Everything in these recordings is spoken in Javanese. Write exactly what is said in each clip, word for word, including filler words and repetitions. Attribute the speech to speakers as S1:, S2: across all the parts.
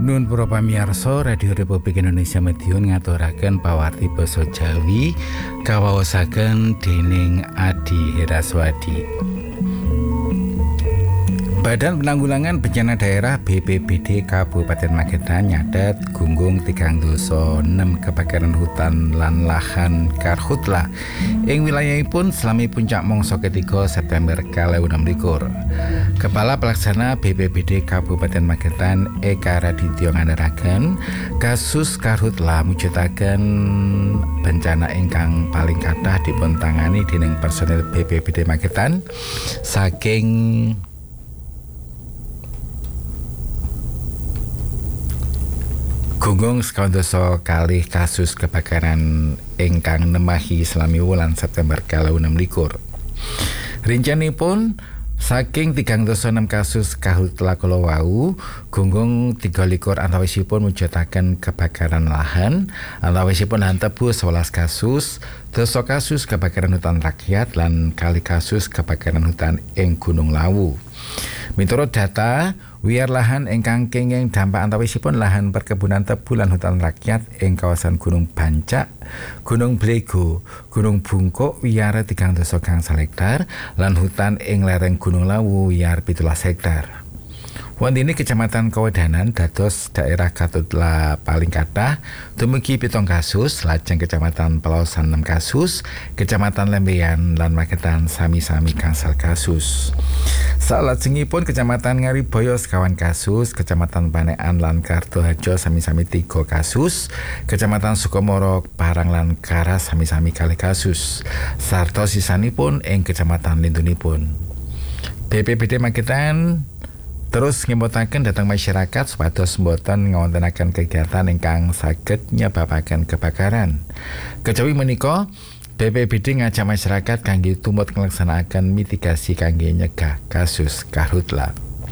S1: Nun para pamirsa Radio Republik Indonesia Madiun ngaturaken pawarti basa Jawi kawaosaken dening Adi Heraswadi. Badan Penanggulangan Bencana Daerah B P B D Kabupaten Magetan nyatet gunggung tigang dasa enem kebakaran hutan lan lahan karhutla ing wilayahipun selami puncak mangsa ketiga September kalih enem likur. Kepala Pelaksana B P B D Kabupaten Magetan Eka Radityo ngandharaken kasus karhutla mujudaken bencana ingkang paling kathah dipuntangani dening personel B P B D Magetan saking gunggung sekondasa kalih kasus kebakaran ingkang nemahi selami wulan September kalih enem likur. Rincanipun saking tigang dasa enem kasus karhutla kala wau, gunggung tiga likur antawisipun mujudaken kebakaran lahan, antawisipun lahan tebu sewelas kasus, dasa kasus kebakaran hutan rakyat lan kalih kasus kebakaran hutan ing Gunung Lawu. Miturut data, wiyar lahan ingkang kenging dampak antawisipun lahan perkebunan tebu lan hutan rakyat ing kawasan Gunung Bancak, Gunung Blego, Gunung Bungkuk wiyar tigang dasa gangsal hektar lan hutan ing lereng Gunung Lawu wiyar pitulas hektar. Wondene Kecamatan Kawedanan dados daerah karhutla paling kathah dumugi pitung kasus, lajeng Kecamatan Pelausan enam kasus, Kecamatan Lembeyan lan Magetan sami-sami gangsal kasus. Salajengipun Kecamatan Ngaribaya sekawan kasus, Kecamatan Panekan lan Kartoharjo sami-sami tiga kasus, Kecamatan Sukomoro, Parang lan Karas sami-sami kalih kasus. Sarta sisanipun ing Kecamatan Lindunipun. B P B D Magetan terus ngimbutaken dhateng masyarakat supados mboten ngawontenaken kegiatan ingkang saged nyebabaken kebakaran. Kejawi menika B P B D ngajak masyarakat kangge tumut nglaksanakaken mitigasi kangge nyegah kasus karhutla.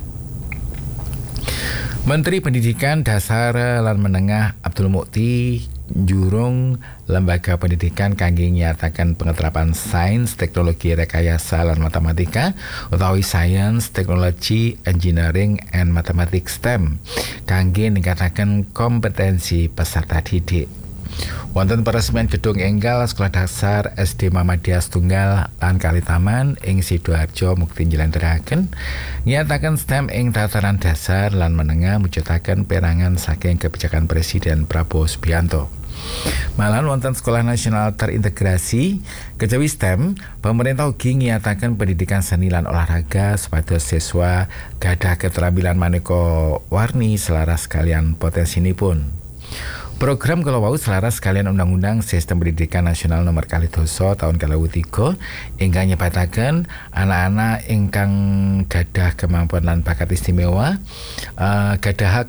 S1: Menteri Pendidikan Dasar lan Menengah Abdul Mukti njurung lembaga pendidikan kangge nyatakan pengeterapan sains, teknologi, rekayasa lan matematika utawi science, technology, engineering and mathematics S T E M kangge ningkataken kompetensi peserta didik. Wonten peresmian gedung enggal Sekolah Dasar S D Muhammadiyah Setunggal lan Kalitaman ing Sidoarjo Mukti njlentrehaken nyataken S T E M ing tataran dasar lan menengah mujudaken perangan saking kebijakan Presiden Prabowo Subianto. Malah wonten Sekolah Nasional Terintegrasi kejawi S T E M, pemerintah ugi nyataken pendidikan seni lan olahraga supados siswa gadah keterampilan maneka warni selaras kalian potensinipun. Program kala wau selaras kalian Undang-Undang Sistem Pendidikan Nasional Nomor Kalih Dasa tahun kalih ewu tiga ingkang nyebataken anak-anak ingkang gadah kemampuan lan bakat istimewa uh, gadah hak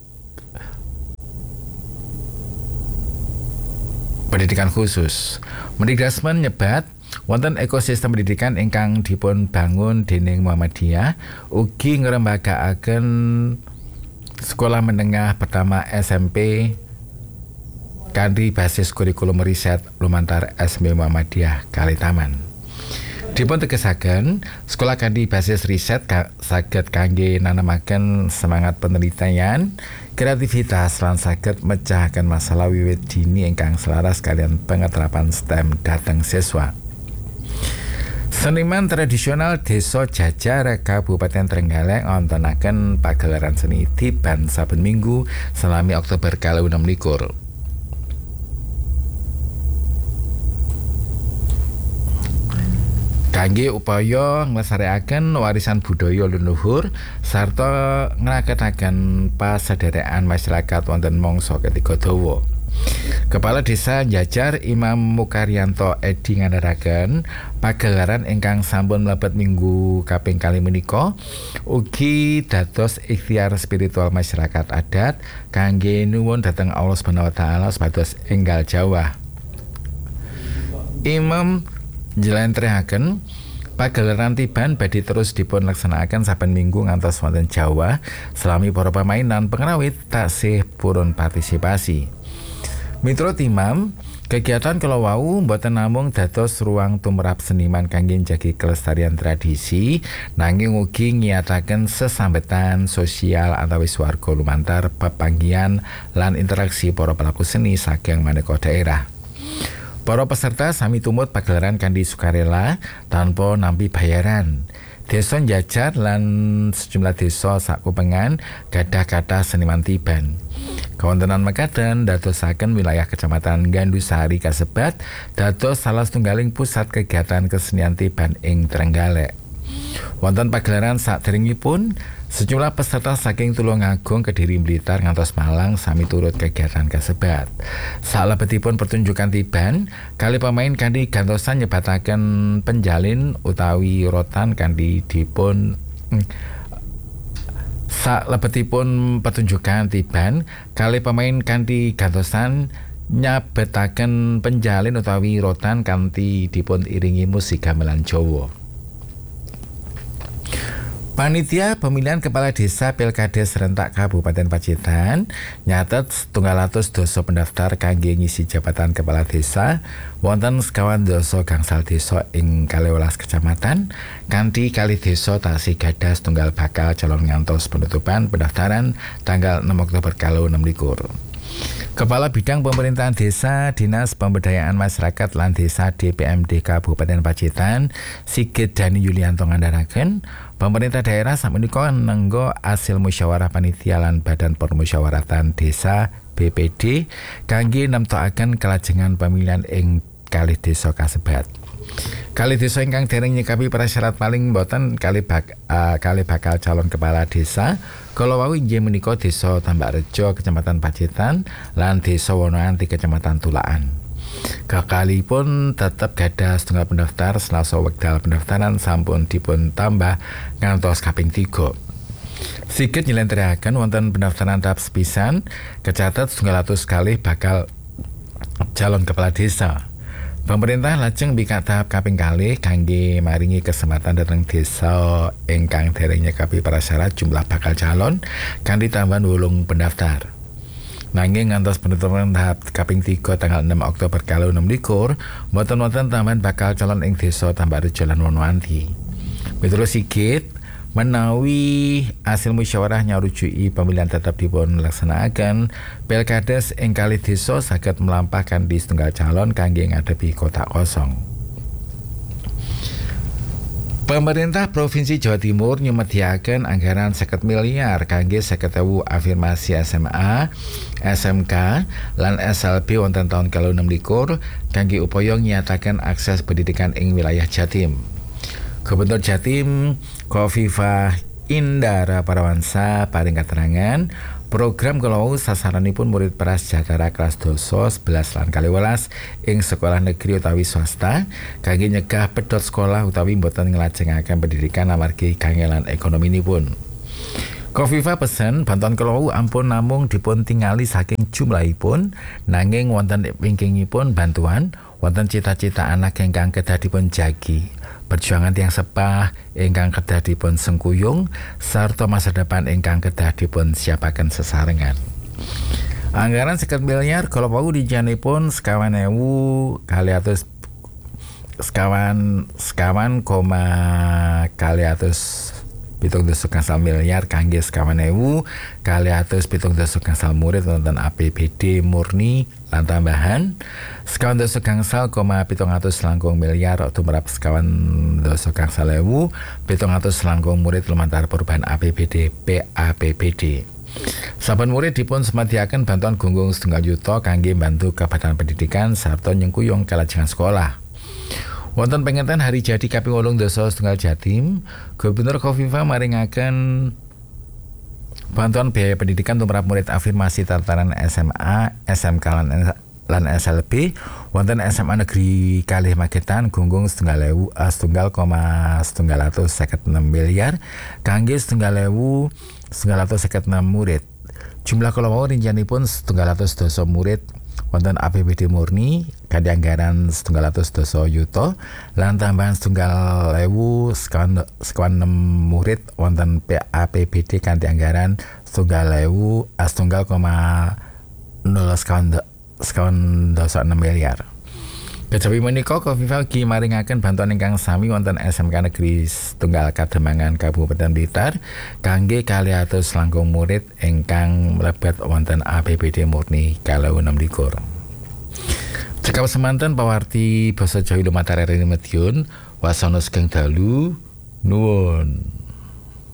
S1: pendidikan khusus. Mendikdasmen nyebat wonten ekosistem pendidikan ingkang dipun bangun dening Muhammadiyah ugi ngrembagakaken sekolah menengah pertama S M P kanthi basis kurikulum riset lumantar S M P Muhammadiyah Kalitaman. Dipun tegesaken sekolah kanthi basis riset ka, saged kangge nanemaken semangat penelitian, kreativitas lan saged mecahaken masalah wiwit dini ingkang selaras kalian pengeterapan S T E M dhateng siswa. Seniman tradisional Desa Jajar Kabupaten Trenggalek ngontonaken pagelaran seni tiban saben minggu selami Oktober kalih enem likur. Kangge upaya nglesarekaken warisan budaya leluhur sarta ngraketaken pasedherekan masyarakat wonten mangsa ketiga dawa. Kepala Desa Jajar Imam Mukaryanto Edi ngandharaken pagelaran ingkang sampun mlebet minggu kaping kalih menika ugi dados ikhtiar spiritual masyarakat adat kangge nuwun dhateng Allah Subhanahu wa taala supados enggal Jawa. Imam njlentrehaken pagelaran tiban badhe terus dipun laksanakaken saben minggu ngantos wonten Jawa selami para pemain lan pengrawit taksih purun partisipasi. Miturut Imam, Kegiatan kalau wau mboten namung dados ruang tumrap seniman kangge njagi kelestarian tradisi, nanging ugi ngiyataken sesambetan sosial antawis warga lumantar pepanggihan lan interaksi para pelaku seni saking maneka daerah. Para peserta sami tumut pagelaran kanthi sukarela tanpa nampi bayaran. Desa Njajar lan sejumlah desa sakupengan gadah kathah seniman tiban. Kawontenan mekaten dadosaken wilayah Kecamatan Gandusari kasebat dados salah setunggaling pusat kegiatan kesenian tiban ing Trenggalek. Wonten pagelaran saderengipun sejumlah peserta saking Tulungagung, Kediri, Blitar ngantos Malang sami turut kegiatan kasebat. Salebetipun pertunjukan tiban, kali pemain kanthi gantosan nyebataken penjalin utawi rotan kanthi dipun Salebetipun pertunjukan tiban, kali pemain kanthi gantosan nyabetaken penjalin utawi rotan kanthi dipun iringi musik gamelan Jawa. Panitia pemilihan kepala desa Pilkada serentak Kabupaten Pacitan nyatet setunggal atus doso pendaftar kangge ngisi jabatan kepala desa wonten sekawan doso gangsal desa ing kalewelas kecamatan kanthi kali desa tasih gadah setunggal bakal calon ngantos penutupan pendaftaran tanggal enam Oktober kalih enam likur. Kepala Bidang Pemerintahan Desa Dinas Pemberdayaan Masyarakat lan Desa D P M D Kabupaten Pacitan Sigit Dani Yulianto ngandharaken pemerintah daerah sakmenika nenggo hasil musyawarah panitia lan Badan Permusyawaratan Desa B P D kangge nemtokaken kelajengan pemilihan ing kalih desa kasebat. Kalih desa ingkang dereng nyikapi prasyarat paling boten kalih bak, uh, kalih bakal calon kepala desa kala wau inggih menika Desa Tambakrejo Kecamatan Pacitan lan Desa Wonoanti Kecamatan Tulaan. Kekalipun tetep gadah setunggal pendaftar selasa wekdal pendaftaran sampun dipun tambah ngantos kaping tiga. Sigit nyelentrehake wonten pendaftaran tahap sepisan kecatet setunggal atus kalih bakal calon kepala desa. Pemerintah lajeng bikak tahap kaping kalih kangge maringi kesempatan dhateng desa ingkang dereng nyekapi prasyarat jumlah bakal calon kanthi tambahan wolung pendaftar. Nanging ngantos penutupan tahap kaping tiga tanggal enam Oktober kalih enam likur mboten wonten tambahan bakal calon ing desa Tambakrejo lan Wonoanti. Miturut Sigit, menawi hasil musyawarah nyarujuki pemilihan tetap dipun laksanakaken, Pilkades ing kalih desa saged melampahkan di setunggal calon kangge ngadepi kotak kosong. Pemerintah Provinsi Jawa Timur nyumedyaken anggaran seket miliar kangge seket ewu afirmasi S M A, S M K, lan S L B wonten taun kalih enam likur kangge upaya nyataken akses pendidikan ing wilayah Jatim. Gubernur Jatim Khofifah Indara Parawansa paring keterangan program kalau sasaranipun murid prasejahtera kelas doso sebelas lan kaliwelas ing sekolah negeri utawi swasta kangge nyegah pedhot sekolah utawi mboten nglajengaken pendidikan amargi kangelan ekonominipun. Khofifah pesen bantuan kalau ampun namung dipun tingali saking jumlahipun nanging wonten wingkingipun bantuan wonten cita-cita anak ingkang kedah dipun jagi. Perjuangan tiang sepah ingkang kedah dipun sengkuyung sarta masa depan ingkang kedah dipun siapaken sesarengan. Anggaran seket miliar kalau wau dijanipun sekawan ewu kalih atus sekawan sekawan koma kalih atus pitung dasa gangsal miliar kangge sekawan ewu kalih atus pitung dasa gangsal murid wonten A P B D murni lan tambahan sekawan dasa gangsal koma pitung atus langkung miliar tumrap sekawan dasa gangsal ewu pitung atus langkung murid lumantar perubahan A P B D P A P B D. Saben murid dipun semadiaken bantuan gunggung setunggal juta kangge bantu Kabadan Pendidikan sarta nyengkuyung kalajengan sekolah. Wonten pengeten hari jadi kaping wolung dasa setunggal Jatim, Gubernur Khofifah maringaken bantuan biaya pendidikan tumrap murid afirmasi tataran S M A, S M K lan, lan S L B wonten S M A Negeri Kalih Magetan gunggung setunggal ewu setunggal koma setunggal atus seket enam miliar kangge setunggal ewu setunggal atus seket enam murid. Jumlah kalawau rincanipun setunggal atus dasa murid wonten A P B D murni kanthi anggaran setunggal atus dasa yuta lan tambahan setunggal ewu sekawan enam murid wonten P A P B D kanthi anggaran setunggal ewu setunggal koma nol sekawan sekawan dasa enam miliar. Kejawi menika Kofifa ugi maringaken bantuan ingkang sami wonten S M K Negeri Tunggal Kademangan Kabupaten Blitar kangge kalih atus langkung murid ingkang mlebet wonten A P B D murni kalau enam likur. Cekap semanten pawarti basa Jawa Lumatar R I Medion wasana sugeng dalu nuwun.